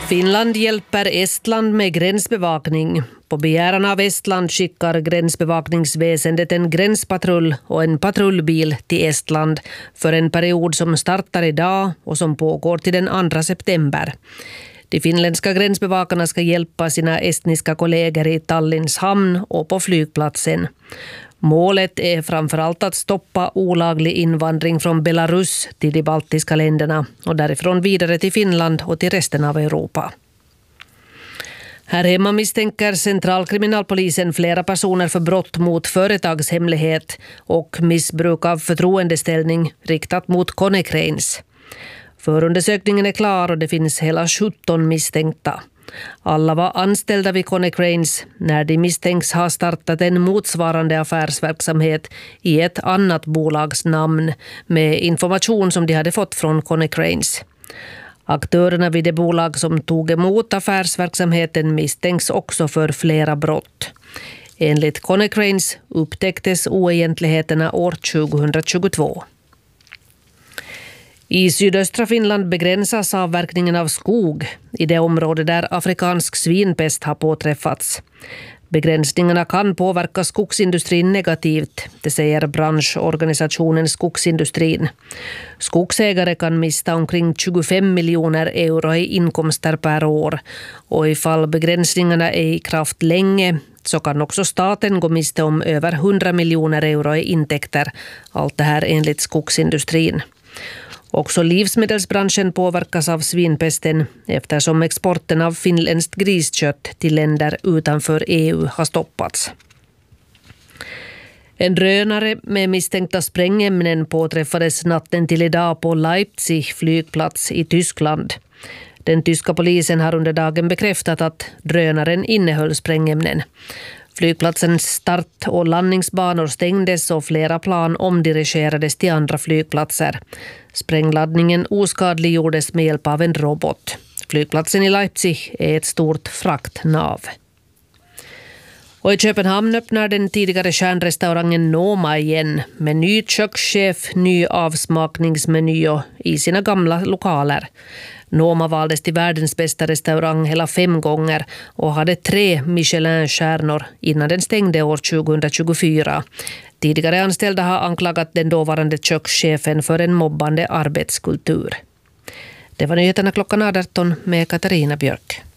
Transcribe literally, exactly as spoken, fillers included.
Finland hjälper Estland med gränsbevakning. På begäran av Estland skickar gränsbevakningsväsendet en gränspatrull och en patrullbil till Estland för en period som startar idag och som pågår till den andra september. De finländska gränsbevakarna ska hjälpa sina estniska kollegor i Tallinns hamn och på flygplatsen. Målet är framförallt att stoppa olaglig invandring från Belarus till de baltiska länderna och därifrån vidare till Finland och till resten av Europa. Här hemma misstänker centralkriminalpolisen flera personer för brott mot företagshemlighet och missbruk av förtroendeställning riktat mot Konecranes. Förundersökningen är klar och det finns hela sjutton misstänkta. Alla var anställda vid Konecranes när de misstänks ha startat en motsvarande affärsverksamhet i ett annat bolags namn med information som de hade fått från Konecranes. Aktörerna vid det bolag som tog emot affärsverksamheten misstänks också för flera brott. Enligt Konecranes upptäcktes oegentligheterna år tjugohundratjugotvå. I sydöstra Finland begränsas avverkningen av skog i det område där afrikansk svinpest har påträffats. Begränsningarna kan påverka skogsindustrin negativt, det säger branschorganisationen Skogsindustrin. Skogsägare kan mista omkring tjugofem miljoner euro i inkomster per år och ifall begränsningarna är i kraft länge så kan också staten gå miste om över hundra miljoner euro i intäkter, allt det här enligt skogsindustrin. Också livsmedelsbranschen påverkas av svinpesten eftersom exporten av finländskt griskött till länder utanför E U har stoppats. En drönare med misstänkta sprängämnen påträffades natten till idag på Leipzig flygplats i Tyskland. Den tyska polisen har under dagen bekräftat att drönaren innehöll sprängämnen. Flygplatsens start- och landningsbanor stängdes och flera plan omdirigerades till andra flygplatser. Sprängladdningen oskadliggjordes med hjälp av en robot. Flygplatsen i Leipzig är ett stort fraktnav. Och i Köpenhamn öppnar den tidigare kärnrestaurangen Noma igen med ny kökschef, ny avsmakningsmeny och i sina gamla lokaler. Noma valdes till världens bästa restaurang hela fem gånger och hade tre Michelin-stjärnor innan den stängde år tjugohundratjugofyra. Tidigare anställda har anklagat den dåvarande kökschefen för en mobbande arbetskultur. Det var nyheterna klockan arton med Katarina Björk.